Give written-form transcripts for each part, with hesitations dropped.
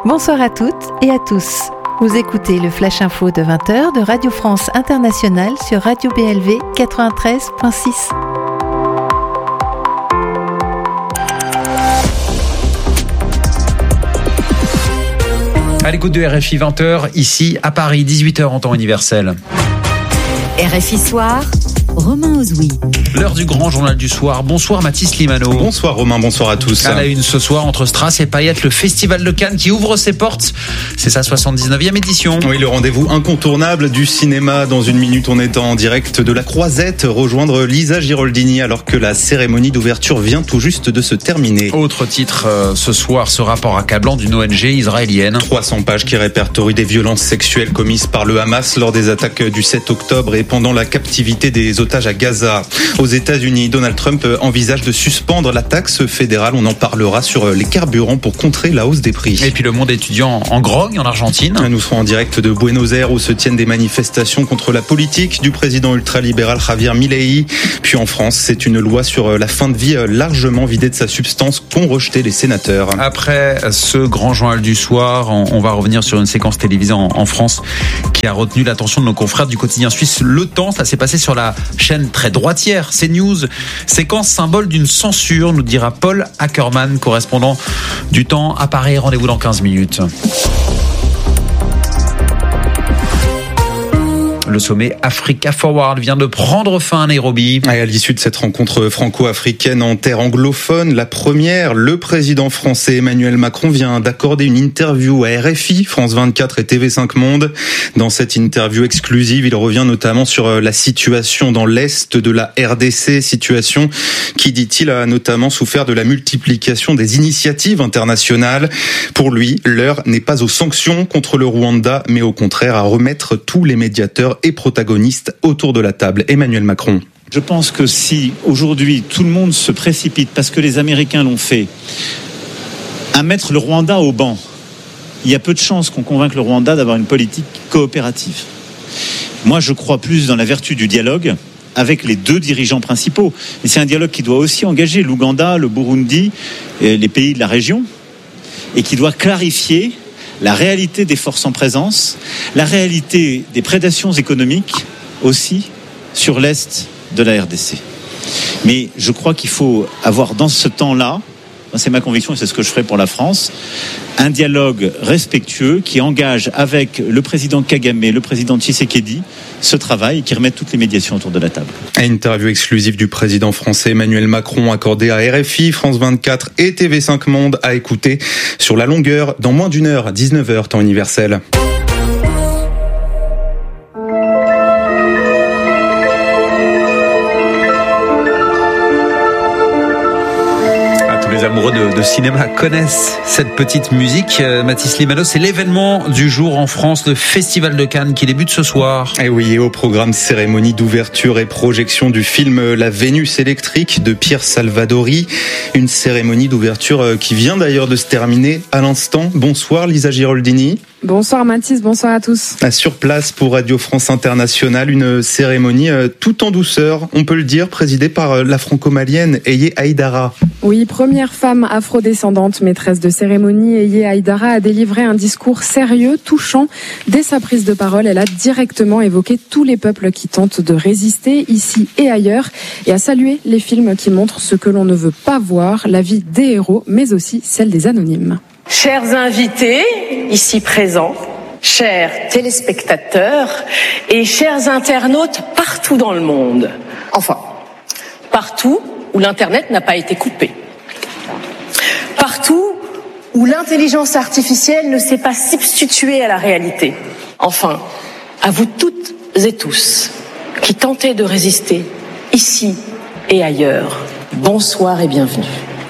Bonsoir à toutes et à tous. Vous écoutez le Flash Info de 20h de Radio France Internationale sur Radio BLV 93.6. À l'écoute de RFI 20h, ici à Paris, 18h en temps universel. RFI Soir, Romain Ozoui. L'heure du grand journal du soir. Bonsoir Mathis Limano. Bonsoir Romain, bonsoir à tous. À la une ce soir, entre Strass et Paillettes, le Festival de Cannes qui ouvre ses portes. C'est sa 79e édition. Oui, le rendez-vous incontournable du cinéma. Dans une minute, on est en direct de la Croisette, rejoindre Lisa Giraldini alors que la cérémonie d'ouverture vient tout juste de se terminer. Autre titre ce soir, ce rapport accablant d'une ONG israélienne. 300 pages qui répertorient des violences sexuelles commises par le Hamas lors des attaques du 7 octobre et pendant la captivité des otages à Gaza. Aux États-Unis, Donald Trump envisage de suspendre la taxe fédérale. On en parlera sur les carburants pour contrer la hausse des prix. Et puis le monde étudiant en grogne en Argentine. Nous serons en direct de Buenos Aires où se tiennent des manifestations contre la politique du président ultralibéral Javier Milei. Puis en France, c'est une loi sur la fin de vie largement vidée de sa substance qu'ont rejeté les sénateurs. Après ce grand journal du soir, on va revenir sur une séquence télévisée en France qui a retenu l'attention de nos confrères du quotidien suisse Le Temps. Ça s'est passé sur la chaîne très droitière CNews. Séquence symbole d'une censure, nous dira Paul Ackerman, correspondant du Temps à Paris. Rendez-vous dans 15 minutes. Le sommet Africa Forward vient de prendre fin à Nairobi. Et à l'issue de cette rencontre franco-africaine en terre anglophone, la première, le président français Emmanuel Macron vient d'accorder une interview à RFI, France 24 et TV5 Monde. Dans cette interview exclusive, il revient notamment sur la situation dans l'Est de la RDC, situation qui, dit-il, a notamment souffert de la multiplication des initiatives internationales. Pour lui, l'heure n'est pas aux sanctions contre le Rwanda, mais au contraire à remettre tous les médiateurs et protagonistes autour de la table. Emmanuel Macron. Je pense que si aujourd'hui tout le monde se précipite, parce que les Américains l'ont fait, à mettre le Rwanda au banc, il y a peu de chances qu'on convainque le Rwanda d'avoir une politique coopérative. Moi, je crois plus dans la vertu du dialogue avec les deux dirigeants principaux. Mais c'est un dialogue qui doit aussi engager l'Ouganda, le Burundi, et les pays de la région, et qui doit clarifier la réalité des forces en présence, la réalité des prédations économiques aussi sur l'Est de la RDC. Mais je crois qu'il faut avoir dans ce temps-là, c'est ma conviction et c'est ce que je ferai pour la France, un dialogue respectueux qui engage avec le président Kagame, le président Tshisekedi, ce travail et qui remette toutes les médiations autour de la table. Interview exclusive du président français Emmanuel Macron accordée à RFI, France 24 et TV5 Monde à écouter sur la longueur dans moins d'une heure, 19h temps universel. Les amoureux de cinéma connaissent cette petite musique. Mathis Limano, c'est l'événement du jour en France, le Festival de Cannes qui débute ce soir. Et oui, et au programme cérémonie d'ouverture et projection du film La Vénus électrique de Pierre Salvadori. Une cérémonie d'ouverture qui vient d'ailleurs de se terminer à l'instant. Bonsoir Lisa Giraldini. Bonsoir Mathis, bonsoir à tous. Sur place pour Radio France Internationale, une cérémonie tout en douceur, on peut le dire, présidée par la franco-malienne Eye Aïdara. Oui, première femme afrodescendante maîtresse de cérémonie, Eye Aïdara a délivré un discours sérieux, touchant. Dès sa prise de parole, elle a directement évoqué tous les peuples qui tentent de résister, ici et ailleurs, et a salué les films qui montrent ce que l'on ne veut pas voir, la vie des héros, mais aussi celle des anonymes. Chers invités, ici présents, chers téléspectateurs et chers internautes partout dans le monde. Enfin, partout où l'Internet n'a pas été coupé. Partout où l'intelligence artificielle ne s'est pas substituée à la réalité. Enfin, à vous toutes et tous qui tentez de résister ici et ailleurs. Bonsoir et bienvenue.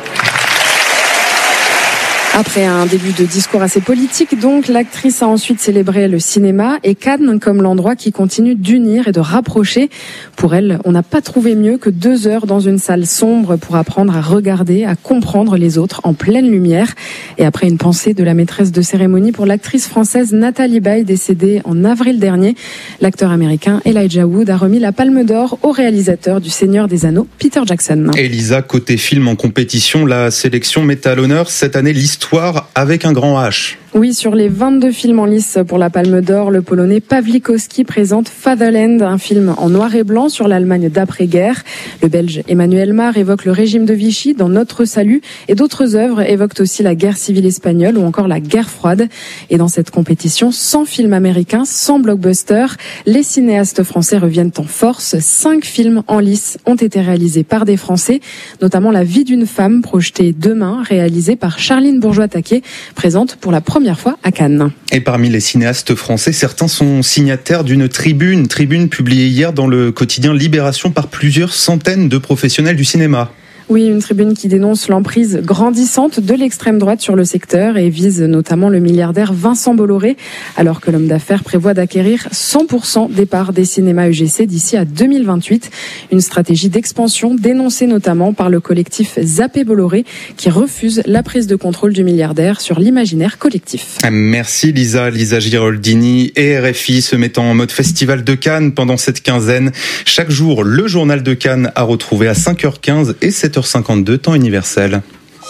Après un début de discours assez politique, donc, l'actrice a ensuite célébré le cinéma et Cannes comme l'endroit qui continue d'unir et de rapprocher. Pour elle, on n'a pas trouvé mieux que 2 heures dans une salle sombre pour apprendre à regarder, à comprendre les autres en pleine lumière. Et après une pensée de la maîtresse de cérémonie pour l'actrice française Nathalie Baye, décédée en avril dernier, l'acteur américain Elijah Wood a remis la Palme d'Or au réalisateur du Seigneur des Anneaux, Peter Jackson. Elisa, côté film en compétition, la sélection met à l'honneur cette année l'histoire avec un grand H. Oui, sur les 22 films en lice pour la Palme d'Or, le Polonais Pawlikowski présente Fatherland, un film en noir et blanc sur l'Allemagne d'après-guerre. Le Belge Emmanuel Mar évoque le régime de Vichy dans Notre Salut et d'autres œuvres évoquent aussi la guerre civile espagnole ou encore la guerre froide. Et dans cette compétition, 100 films américains, 100 blockbusters, les cinéastes français reviennent en force. 5 films en lice ont été réalisés par des Français, notamment La vie d'une femme, projetée demain, réalisée par Charline Bourgeois-Taquet, présente pour la première fois à Cannes. Et parmi les cinéastes français, certains sont signataires d'une tribune publiée hier dans le quotidien Libération par plusieurs centaines de professionnels du cinéma. Oui, une tribune qui dénonce l'emprise grandissante de l'extrême droite sur le secteur et vise notamment le milliardaire Vincent Bolloré, alors que l'homme d'affaires prévoit d'acquérir 100% des parts des cinémas UGC d'ici à 2028. Une stratégie d'expansion dénoncée notamment par le collectif Zappé Bolloré qui refuse la prise de contrôle du milliardaire sur l'imaginaire collectif. Merci Lisa Giraldini. Et RFI se met en mode festival de Cannes pendant cette quinzaine. Chaque jour, le journal de Cannes à retrouver à 5h15 et 7h52 temps universel.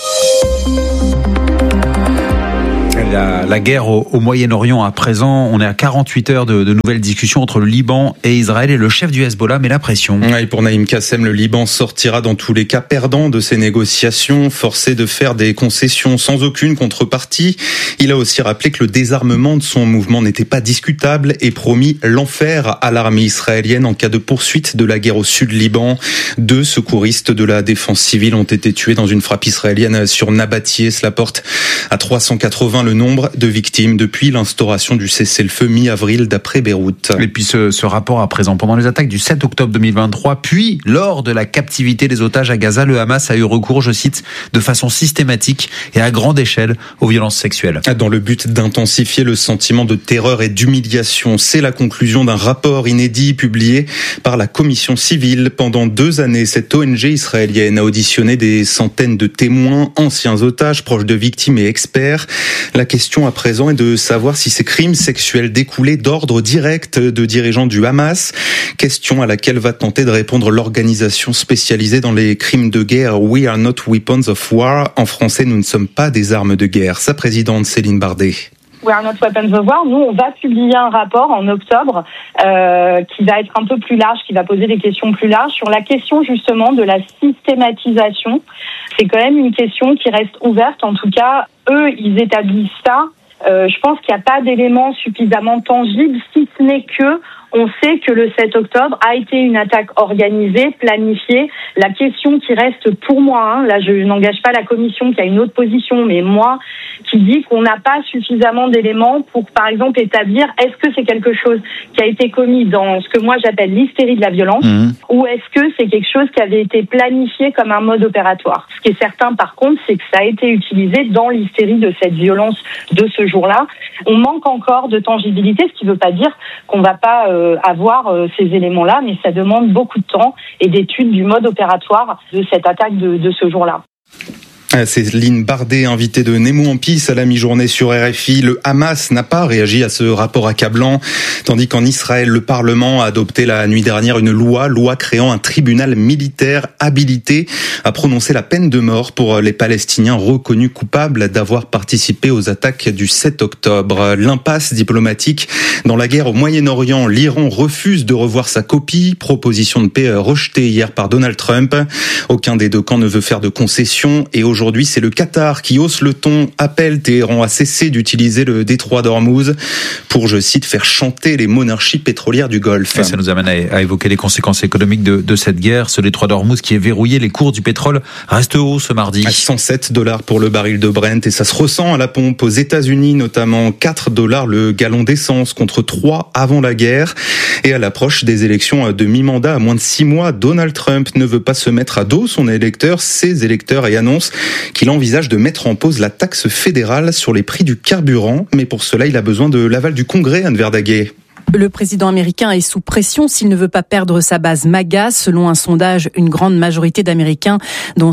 La guerre au Moyen-Orient à présent, on est à 48 heures de nouvelles discussions entre le Liban et Israël et le chef du Hezbollah met la pression. Et pour Naïm Kassem, le Liban sortira dans tous les cas perdant de ces négociations, forcé de faire des concessions sans aucune contrepartie. Il a aussi rappelé que le désarmement de son mouvement n'était pas discutable et promis l'enfer à l'armée israélienne en cas de poursuite de la guerre au sud Liban. 2 secouristes de la défense civile ont été tués dans une frappe israélienne sur Nabatieh. Cela porte à 380 le nombre de victimes depuis l'instauration du cessez-le-feu mi-avril d'après Beyrouth. Et puis ce rapport à présent, pendant les attaques du 7 octobre 2023, puis lors de la captivité des otages à Gaza, le Hamas a eu recours, je cite, de façon systématique et à grande échelle aux violences sexuelles. Dans le but d'intensifier le sentiment de terreur et d'humiliation, c'est la conclusion d'un rapport inédit publié par la commission civile. Pendant 2 années, cette ONG israélienne a auditionné des centaines de témoins, anciens otages, proches de victimes et experts. La question à présent est de savoir si ces crimes sexuels découlaient d'ordre direct de dirigeants du Hamas. Question à laquelle va tenter de répondre l'organisation spécialisée dans les crimes de guerre We Are Not Weapons of War. En français, nous ne sommes pas des armes de guerre. Sa présidente Céline Bardet. We Are Not Weapons of War, nous, on va publier un rapport en octobre qui va être un peu plus large, qui va poser des questions plus larges sur la question justement de la systématisation. C'est quand même une question qui reste ouverte. En tout cas, eux, ils établissent ça. Je pense qu'il n'y a pas d'éléments suffisamment tangibles, si ce n'est que on sait que le 7 octobre a été une attaque organisée, planifiée. La question qui reste pour moi, là je n'engage pas la commission qui a une autre position, mais moi qui dit qu'on n'a pas suffisamment d'éléments pour par exemple établir est-ce que c'est quelque chose qui a été commis dans ce que moi j'appelle l'hystérie de la violence ou est-ce que c'est quelque chose qui avait été planifié comme un mode opératoire. Ce qui est certain par contre, c'est que ça a été utilisé dans l'hystérie de cette violence de ce jour-là. On manque encore de tangibilité, ce qui ne veut pas dire qu'on ne va pas avoir ces éléments-là, mais ça demande beaucoup de temps et d'études du mode opératoire de cette attaque de ce jour-là. C'est Céline Bardet, invitée de Nemo en Pisse à la mi-journée sur RFI. Le Hamas n'a pas réagi à ce rapport accablant, tandis qu'en Israël, le Parlement a adopté la nuit dernière une loi créant un tribunal militaire habilité à prononcer la peine de mort pour les Palestiniens reconnus coupables d'avoir participé aux attaques du 7 octobre. L'impasse diplomatique dans la guerre au Moyen-Orient, l'Iran refuse de revoir sa copie, proposition de paix rejetée hier par Donald Trump. Aucun des 2 camps ne veut faire de concessions et aujourd'hui, c'est le Qatar qui hausse le ton, appelle Téhéran à cesser d'utiliser le détroit d'Ormuz pour, je cite, faire chanter les monarchies pétrolières du Golfe. Et ça nous amène à évoquer les conséquences économiques de cette guerre. Ce détroit d'Ormuz qui est verrouillé, les cours du pétrole restent hauts ce mardi. À $107 pour le baril de Brent et ça se ressent à la pompe aux États-Unis, notamment $4 le gallon d'essence contre 3 avant la guerre. Et à l'approche des élections de mi-mandat à moins de 6 mois, Donald Trump ne veut pas se mettre à dos ses électeurs et annonce qu'il envisage de mettre en pause la taxe fédérale sur les prix du carburant. Mais pour cela, il a besoin de l'aval du Congrès, Anne Verdaguet. Le président américain est sous pression s'il ne veut pas perdre sa base MAGA. Selon un sondage, une grande majorité d'Américains, dont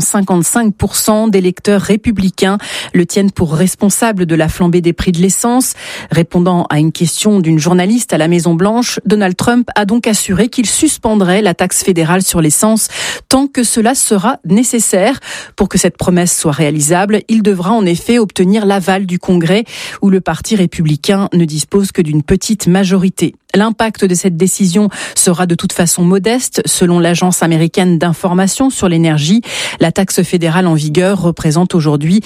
55% d'électeurs républicains, le tiennent pour responsable de la flambée des prix de l'essence. Répondant à une question d'une journaliste à la Maison-Blanche, Donald Trump a donc assuré qu'il suspendrait la taxe fédérale sur l'essence tant que cela sera nécessaire. Pour que cette promesse soit réalisable, il devra en effet obtenir l'aval du Congrès, où le Parti républicain ne dispose que d'une petite majorité. L'impact de cette décision sera de toute façon modeste. Selon l'agence américaine d'information sur l'énergie, la taxe fédérale en vigueur représente aujourd'hui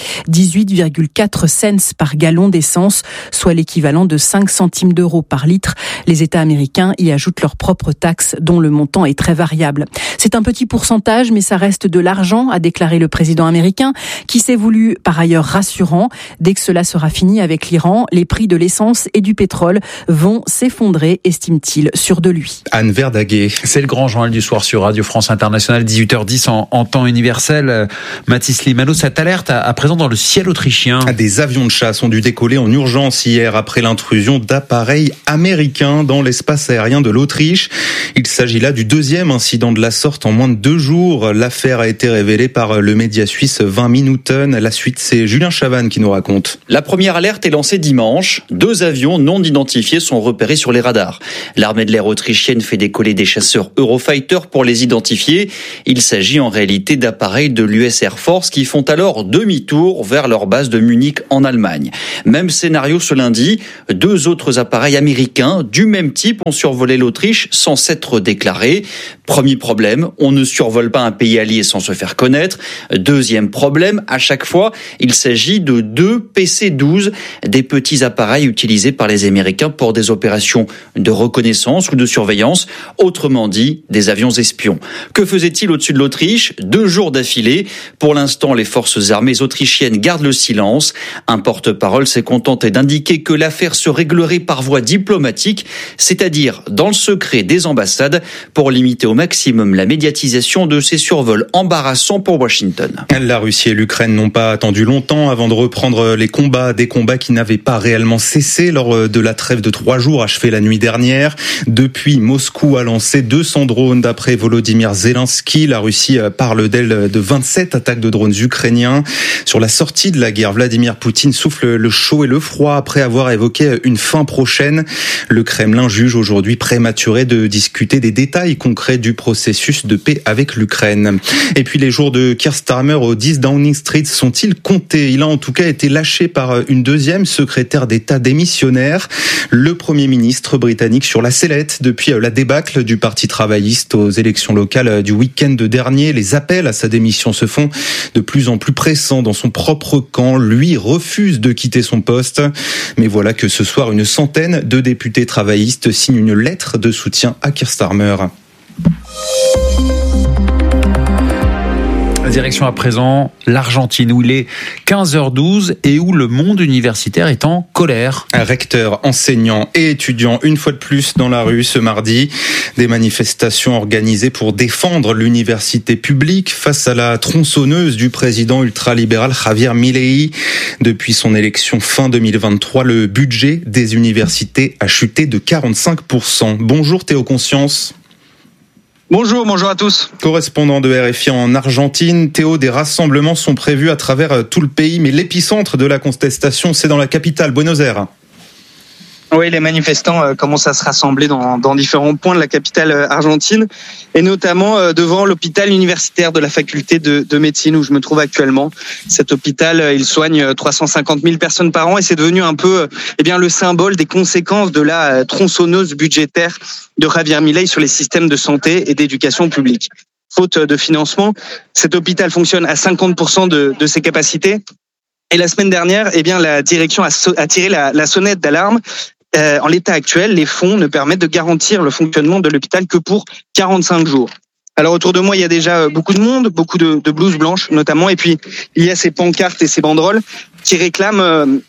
18,4 cents par gallon d'essence, soit l'équivalent de 5 centimes d'euros par litre. Les États américains y ajoutent leurs propres taxes, dont le montant est très variable. C'est un petit pourcentage, mais ça reste de l'argent, a déclaré le président américain, qui s'est voulu par ailleurs rassurant. Dès que cela sera fini avec l'Iran, les prix de l'essence et du pétrole vont s'effondrer, estime-t-il sûr de lui. Anne Verdaguet. C'est le grand journal du soir sur Radio France Internationale, 18h10 en temps universel. Mathis Limano, cette alerte à présent dans le ciel autrichien. Des avions de chasse ont dû décoller en urgence hier après l'intrusion d'appareils américains dans l'espace aérien de l'Autriche. Il s'agit là du deuxième incident de la sorte en moins de 2 jours. L'affaire a été révélée par le média suisse 20 Minuten. La suite, c'est Julien Chavannes qui nous raconte. La première alerte est lancée dimanche. 2 avions non identifiés sont repérés sur les radars. L'armée de l'air autrichienne fait décoller des chasseurs Eurofighter pour les identifier. Il s'agit en réalité d'appareils de l'US Air Force qui font alors demi-tour vers leur base de Munich en Allemagne. Même scénario ce lundi. 2 autres appareils américains du même type ont survolé l'Autriche sans s'être déclarés. Premier problème, on ne survole pas un pays allié sans se faire connaître. Deuxième problème, à chaque fois, il s'agit de 2 PC-12, des petits appareils utilisés par les Américains pour des opérations de reconnaissance ou de surveillance, autrement dit, des avions espions. Que faisait-il au-dessus de l'Autriche ? 2 jours d'affilée. Pour l'instant, les forces armées autrichiennes gardent le silence. Un porte-parole s'est contenté d'indiquer que l'affaire se réglerait par voie diplomatique, c'est-à-dire dans le secret des ambassades, pour limiter au maximum la médiatisation de ces survols embarrassants pour Washington. La Russie et l'Ukraine n'ont pas attendu longtemps avant de reprendre les combats, des combats qui n'avaient pas réellement cessé lors de la trêve de 3 jours achevée la nuit dernière. Depuis, Moscou a lancé 200 drones d'après Volodymyr Zelensky. La Russie parle d'elle de 27 attaques de drones ukrainiens. Sur la sortie de la guerre, Vladimir Poutine souffle le chaud et le froid après avoir évoqué une fin prochaine. Le Kremlin juge aujourd'hui prématuré de discuter des détails concrets du processus de paix avec l'Ukraine. Et puis les jours de Keir Starmer au 10 Downing Street sont-ils comptés ? Il a en tout cas été lâché par une deuxième secrétaire d'État démissionnaire, le Premier ministre britannique sur la sellette depuis la débâcle du Parti travailliste aux élections locales du week-end dernier. Les appels à sa démission se font de plus en plus pressants dans son propre camp. Lui refuse de quitter son poste. Mais voilà que ce soir, une centaine de députés travaillistes signent une lettre de soutien à Keir Starmer. Direction à présent l'Argentine, où il est 15h12 et où le monde universitaire est en colère. Recteurs, enseignants et étudiants, une fois de plus dans la rue ce mardi. Des manifestations organisées pour défendre l'université publique face à la tronçonneuse du président ultralibéral Javier Milei. Depuis son élection fin 2023, le budget des universités a chuté de 45%. Bonjour Théo Conscience. Bonjour à tous. Correspondant de RFI en Argentine, Théo, des rassemblements sont prévus à travers tout le pays, mais l'épicentre de la contestation, c'est dans la capitale, Buenos Aires. Oui, les manifestants commencent à se rassembler dans différents points de la capitale argentine, et notamment devant l'hôpital universitaire de la faculté de médecine où je me trouve actuellement. Cet hôpital, il soigne 350 000 personnes par an, et c'est devenu un peu le symbole des conséquences de la tronçonneuse budgétaire de Javier Milei sur les systèmes de santé et d'éducation publique. Faute de financement, cet hôpital fonctionne à 50% de ses capacités. Et la semaine dernière, la direction a tiré la sonnette d'alarme. En l'état actuel, les fonds ne permettent de garantir le fonctionnement de l'hôpital que pour 45 jours. Alors autour de moi, il y a déjà beaucoup de monde, beaucoup de blouses blanches notamment, et puis il y a ces pancartes et ces banderoles qui réclament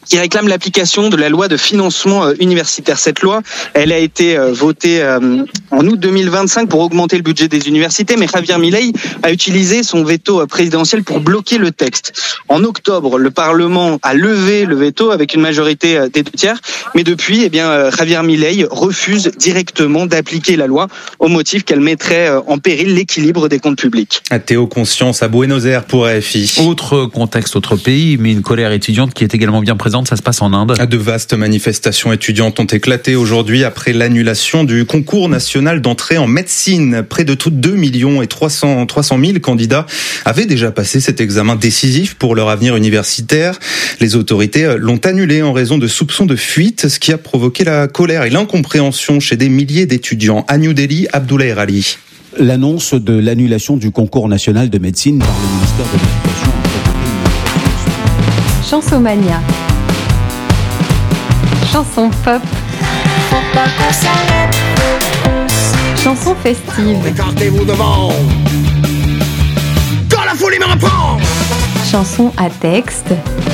qui réclame l'application de la loi de financement universitaire. Cette loi, elle a été votée en août 2025 pour augmenter le budget des universités, mais Javier Milei a utilisé son veto présidentiel pour bloquer le texte. En octobre, le Parlement a levé le veto avec une majorité des 2/3, mais depuis, Javier Milei refuse directement d'appliquer la loi au motif qu'elle mettrait en péril l'équilibre des comptes publics. Théo Conscience à Buenos Aires pour RFI. Autre contexte, autre pays, mais une colère étudiante qui est également bien présente, ça se passe en Inde. De vastes manifestations étudiantes ont éclaté aujourd'hui après l'annulation du concours national d'entrée en médecine. Près de 2 300 000 candidats avaient déjà passé cet examen décisif pour leur avenir universitaire. Les autorités l'ont annulé en raison de soupçons de fuite, ce qui a provoqué la colère et l'incompréhension chez des milliers d'étudiants. À New Delhi, Abdoulaye Rali. L'annonce de l'annulation du concours national de médecine par le ministère de l'Éducation. Chansomania. Chanson pop. Chanson festive. Écartez-vous devant. Quand la folie me reprend. Chanson à texte.